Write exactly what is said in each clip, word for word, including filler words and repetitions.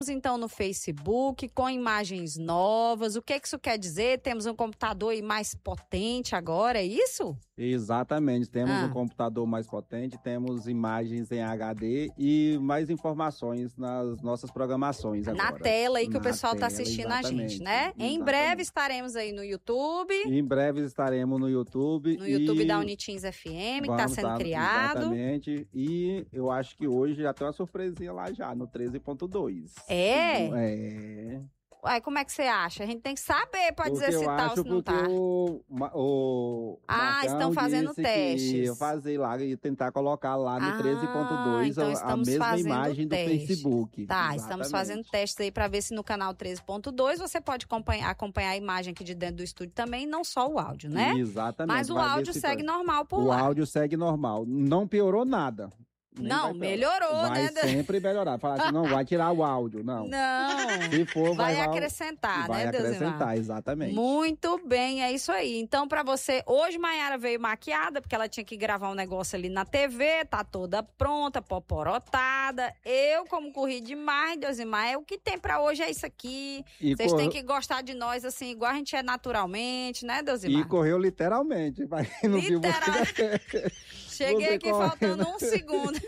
Estamos, então, no Facebook, com imagens novas. O que, que isso quer dizer? Temos um computador aí mais potente agora, é isso? Exatamente. Temos Ah. um computador mais potente, temos imagens em H D e mais informações nas nossas programações agora. Na tela aí que Na o pessoal está tela, assistindo a gente, né? exatamente. Em breve estaremos aí no YouTube. Em breve estaremos no YouTube. No YouTube e da Unitins F M, que está vamos sendo estar- criado. Exatamente. E eu acho que hoje já tem uma surpresinha lá já, no treze ponto dois. É? É. Uai, como é que você acha? A gente tem que saber para dizer Porque se eu tá ou acho se não porque tá. O, ma- o Ah, Marcão estão fazendo disse testes. Que eu fazer lá e tentar colocar lá no Ah, treze ponto dois então a, a estamos mesma fazendo imagem teste. do Facebook. Tá, Exatamente. estamos fazendo testes aí para ver se no canal treze ponto dois você pode acompanhar, acompanhar a imagem aqui de dentro do estúdio também, não só o áudio, né? Exatamente. Mas o Vai ver áudio se segue faz. normal por O lá. áudio segue normal. Não piorou nada. Nem Não, vai piorar. melhorou, vai né? Vai sempre melhorar. Falar assim, não vai tirar o áudio, não. Não. Se for, Vai vai, acrescentar, vai né, Deusimar? acrescentar, exatamente. Muito bem, é isso aí. Então, pra você, hoje Maiara veio maquiada, porque ela tinha que gravar um negócio ali na T V, tá toda pronta, poporotada. Eu, como corri demais, Deusimar, é o que tem pra hoje é isso aqui. E Vocês cor- têm que gostar de nós, assim, igual a gente é naturalmente, né, Deusimar? E correu literalmente. Vai, não viu Literal- você- Cheguei você aqui correndo. faltando um segundo.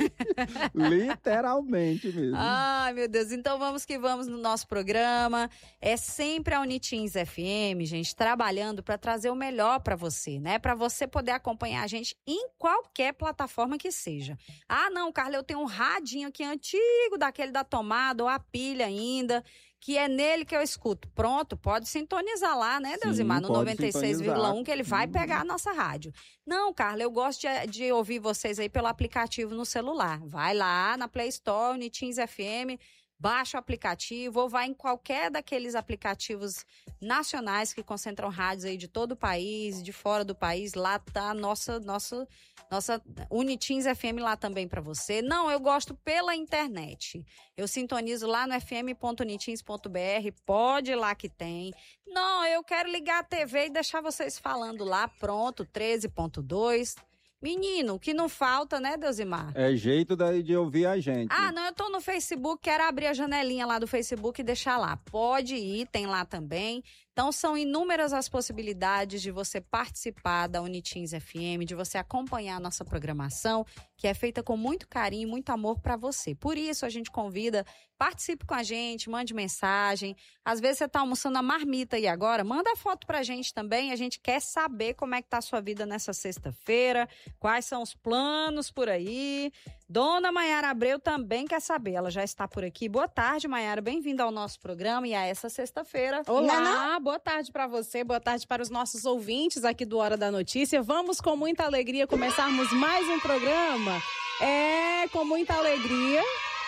Literalmente mesmo. Ai, meu Deus. Então vamos que vamos no nosso programa. É sempre a Unitins F M, gente, trabalhando para trazer o melhor para você, né? Para você poder acompanhar a gente em qualquer plataforma que seja. Ah, não, Carla, eu tenho um radinho aqui antigo, daquele da tomada, ou a pilha ainda, que é nele que eu escuto. Pronto, pode sintonizar lá, né, Deusimar? No pode noventa e seis vírgula um, que ele vai Uhum. pegar a nossa rádio. Não, Carla, eu gosto de, de ouvir vocês aí pelo aplicativo no celular. Vai lá na Play Store, Unitins F M, baixa o aplicativo ou vai em qualquer daqueles aplicativos nacionais que concentram rádios aí de todo o país, de fora do país. Lá tá a nossa, nossa, nossa Unitins F M lá também para você. Não, eu gosto pela internet. Eu sintonizo lá no f m ponto unitins ponto b r, pode ir lá que tem. Não, eu quero ligar a T V e deixar vocês falando lá, pronto, treze ponto dois. Menino, o que não falta, né, Deusimar? É jeito daí de ouvir a gente. Ah, não, eu tô no Facebook, quero abrir a janelinha lá do Facebook e deixar lá. Pode ir, tem lá também. Então, são inúmeras as possibilidades de você participar da Unitins F M, de você acompanhar a nossa programação, que é feita com muito carinho e muito amor para você. Por isso, a gente convida, participe com a gente, mande mensagem. Às vezes, você tá almoçando a marmita aí agora, manda foto pra gente também. A gente quer saber como é que tá a sua vida nessa sexta-feira, quais são os planos por aí. Dona Maiara Abreu também quer saber, ela já está por aqui. Boa tarde, Maiara, bem-vinda ao nosso programa e a essa sexta-feira. Olá, boa tarde para você, boa tarde para os nossos ouvintes aqui do Hora da Notícia. Vamos com muita alegria começarmos mais um programa. É, com muita alegria.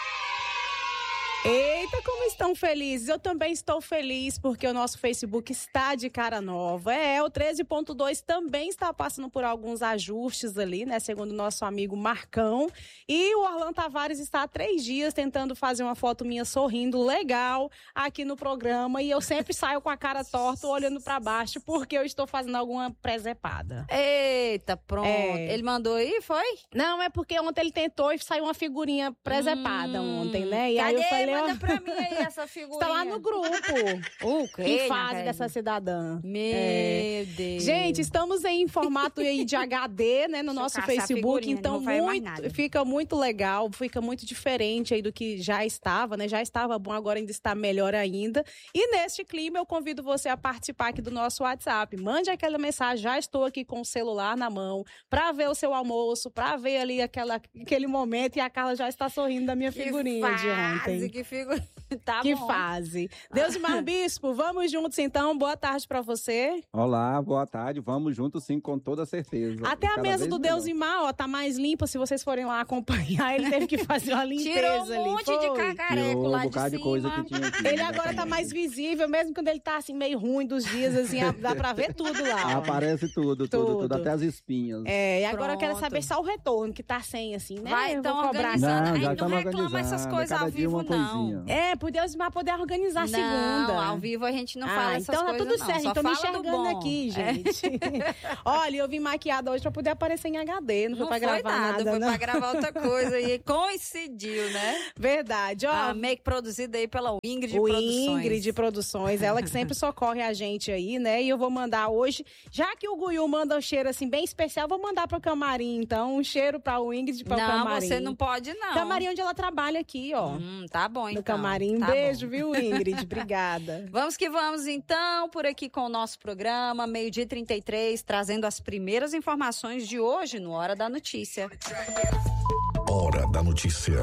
Eita, como estão felizes. Eu também estou feliz porque o nosso Facebook está de cara nova. É, o treze ponto dois também está passando por alguns ajustes ali, né? Segundo o nosso amigo Marcão. E o Orlando Tavares está há três dias tentando fazer uma foto minha sorrindo legal aqui no programa. E eu sempre saio com a cara torta, olhando para baixo, porque eu estou fazendo alguma presepada. Eita, pronto. É. Ele mandou aí, foi? Não, é porque ontem ele tentou e saiu uma figurinha presepada Hum, ontem, né? E aí Cadê? eu falei, Manda ó, pra mim aí essa figurinha. está lá no grupo. O Que quê, fase minha dessa velha? cidadã. Meu É. Deus. Gente, estamos em formato aí de H D, né, no Deixa eu nosso caçar a Facebook, figurinha, então não vai mais muito, nada. fica muito legal, fica muito diferente aí do que já estava, né? Já estava bom, agora ainda está melhor ainda. E neste clima eu convido você a participar aqui do nosso WhatsApp. Mande aquela mensagem, já estou aqui com o celular na mão, para ver o seu almoço, para ver ali aquela, aquele momento, e a Carla já está sorrindo da minha Que figurinha fase, de ontem. Que figura. Tá Que bom. fase. Deusimar Bispo, vamos juntos então. Boa tarde para você. Olá, boa tarde. Vamos juntos sim, com toda certeza. Até a Cada mesa vez do melhor. Deusimar, ó, tá mais limpa. Se vocês forem lá acompanhar, ele teve que fazer uma limpeza Tirou um ali. monte foi. de cacareco Tirou lá um de bocado de cima. coisa que tinha aqui. Ele agora tá exatamente. mais visível, mesmo quando ele tá assim meio ruim dos dias, assim, dá pra ver tudo lá. ó. Aparece tudo, tudo, tudo, Tudo. até as espinhas. É, e agora eu quero Pronto. saber só o retorno, que tá sem, assim, né? Vai, Eu então, vou cobrar. organizando. Não, Ai, já não estamos reclama essas organizando. coisas Cada ao dia vivo, uma não. coisinha. É, por Deus, vai poder organizar a não, segunda. Ao vivo a gente não ah, fala essas então coisas, tá tudo não. certo. Só Então me fala do enxergando bom. aqui, gente. É. Olha, eu vim maquiada hoje pra poder aparecer em H D. Não, Não foi pra foi gravar nada, nada, foi não. pra gravar outra coisa e coincidiu, né? Verdade, ó. A make produzida aí pela Ingrid o Produções. Ingrid Produções, ela que sempre socorre a gente aí, né? E eu vou mandar hoje, já que o Guiú manda um cheiro assim bem especial, vou mandar pro camarim, então, um cheiro pra o Ingrid, pra o não, camarim. você não pode, não. Camarim onde ela trabalha aqui, ó. Hum, tá bom, então. No camarim. Um tá beijo, bom. viu, Ingrid? Obrigada. Vamos que vamos, então, por aqui com o nosso programa, meio-dia e trinta e três, trazendo as primeiras informações de hoje no Hora da Notícia. Hora da Notícia.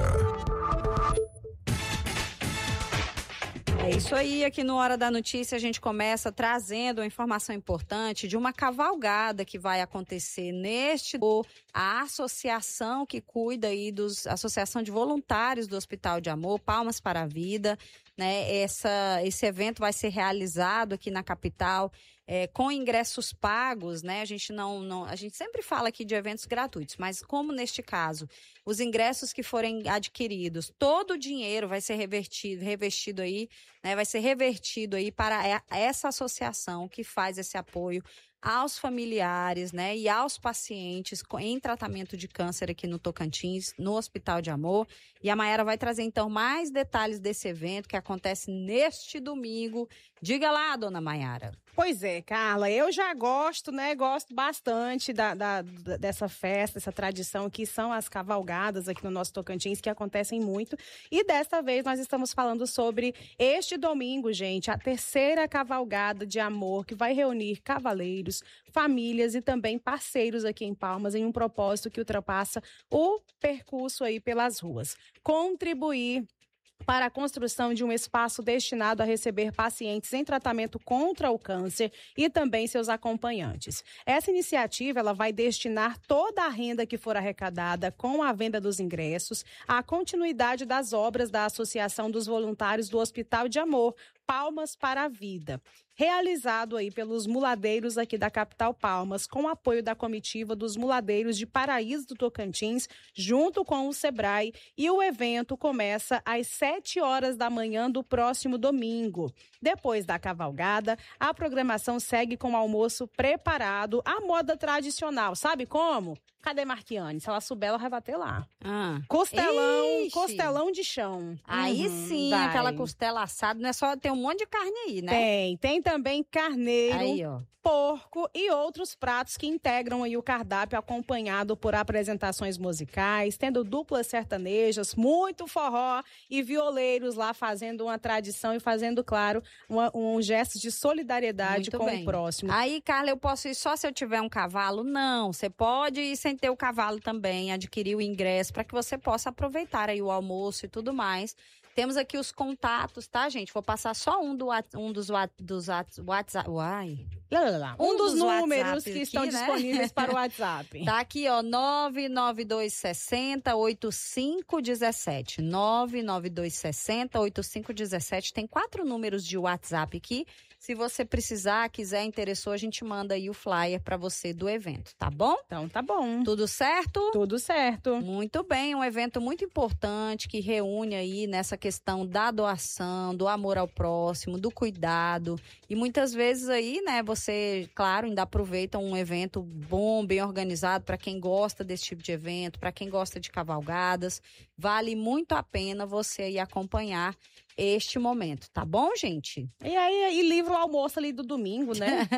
É isso aí, aqui no Hora da Notícia a gente começa trazendo uma informação importante de uma cavalgada que vai acontecer neste a associação que cuida aí dos Associação de Voluntários do Hospital de Amor, Palmas para a Vida, né? Essa, esse evento vai ser realizado aqui na capital. É, com ingressos pagos, né? A gente não, não, a gente sempre fala aqui de eventos gratuitos, mas como neste caso, os ingressos que forem adquiridos, todo o dinheiro vai ser revertido, revestido aí, né? Vai ser revertido aí para essa associação que faz esse apoio aos familiares, né, e aos pacientes em tratamento de câncer aqui no Tocantins, no Hospital de Amor. E a Maiara vai trazer, então, mais detalhes desse evento que acontece neste domingo. Diga lá, dona Maiara. Pois é, Carla, eu já gosto, né, gosto bastante da, da, dessa festa, dessa tradição que são as cavalgadas aqui no nosso Tocantins, que acontecem muito. E desta vez nós estamos falando sobre este domingo, gente, a terceira cavalgada de amor que vai reunir cavaleiros, famílias e também parceiros aqui em Palmas em um propósito que ultrapassa o percurso aí pelas ruas. Contribuir para a construção de um espaço destinado a receber pacientes em tratamento contra o câncer e também seus acompanhantes. Essa iniciativa ela vai destinar toda a renda que for arrecadada com a venda dos ingressos à continuidade das obras da Associação dos Voluntários do Hospital de Amor, Palmas para a Vida, realizado aí pelos muladeiros aqui da capital Palmas, com o apoio da comitiva dos muladeiros de Paraíso do Tocantins, junto com o Sebrae, e o evento começa às sete horas da manhã do próximo domingo. Depois da cavalgada, a programação segue com o almoço preparado à moda tradicional. Sabe como? Cadê Marquiane? Se ela souber, ela vai bater lá. Ah. Costelão, Ixi. costelão de chão. Aí Uhum, sim, vai. aquela costela assada, não é só ter um monte de carne aí, né? Tem, tem também carneiro, Aí, ó. porco e outros pratos que integram aí o cardápio, acompanhado por apresentações musicais, tendo duplas sertanejas, muito forró e violeiros lá fazendo uma tradição e fazendo, claro, uma, um gesto de solidariedade Muito com bem. o próximo. Aí, Carla, eu posso ir só se eu tiver um cavalo? Não, você pode ir sem ter o cavalo também, adquirir o ingresso para que você possa aproveitar aí o almoço e tudo mais. Temos aqui os contatos, tá, gente? Vou passar só um, do, um dos, dos WhatsApp. Uai. Lá, lá, lá. Um, Um dos, dos números WhatsApp que aqui, estão né? disponíveis para o WhatsApp. Tá aqui, ó, nove nove dois seis zero, oito cinco um sete. nove nove dois seis zero, oito cinco um sete. Tem quatro números de WhatsApp aqui. Se você precisar, quiser, interessou, a gente manda aí o flyer para você do evento, tá bom? Então tá bom. Tudo certo? Tudo certo. Muito bem, um evento muito importante que reúne aí nessa questão da doação, do amor ao próximo, do cuidado. E muitas vezes aí, né, você, claro, ainda aproveita um evento bom, bem organizado para quem gosta desse tipo de evento, para quem gosta de cavalgadas. Vale muito a pena você aí acompanhar este momento, tá bom, gente? E aí, e livra o almoço ali do domingo, né?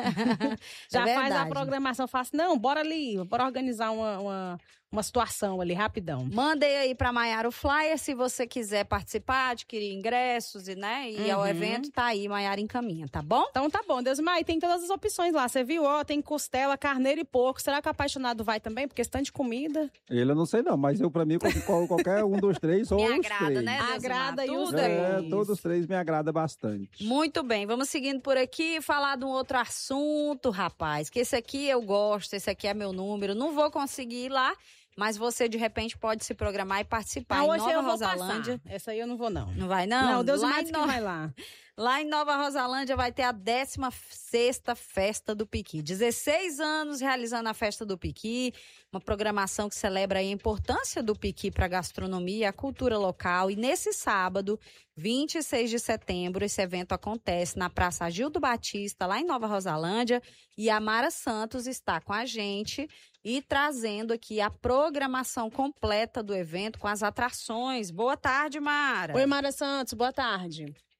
Já É faz a verdade. programação, faz, não, bora ali, bora organizar uma, uma, uma situação ali, rapidão. Mandei aí pra Maiara o flyer, se você quiser participar, adquirir ingressos e, né, e ao Uhum. evento, tá aí, Maiara encaminha, tá bom? Então tá bom, Deus Mai, tem todas as opções lá, você viu? Ó, tem costela, carneiro e porco. Será que o apaixonado vai também? Porque esse tanto de comida. Ele eu não sei não, mas eu pra mim, qual- qualquer um dos três ou Me os agrada, três. né, Deus Agrada Mar? e os Tudo três. é É, todos os três me agrada bastante. Muito bem, vamos seguindo por aqui, falar de um outro assunto, rapaz, que esse aqui eu gosto, esse aqui é meu número, não vou conseguir ir lá, mas você de repente pode se programar e participar Ah, em hoje Nova eu vou Rosalândia. passar. Essa aí eu não vou, não. Não vai não? Não, Deus lá mais em que No- vai lá. Lá em Nova Rosalândia vai ter a décima sexta Festa do Piqui. dezesseis anos realizando a Festa do Piqui, uma programação que celebra a importância do piqui para a gastronomia e a cultura local. E nesse sábado, vinte e seis de setembro, esse evento acontece na Praça Agildo Batista, lá em Nova Rosalândia. E a Mara Santos está com a gente e trazendo aqui a programação completa do evento com as atrações. Boa tarde, Mara. Oi, Mara Santos, boa tarde.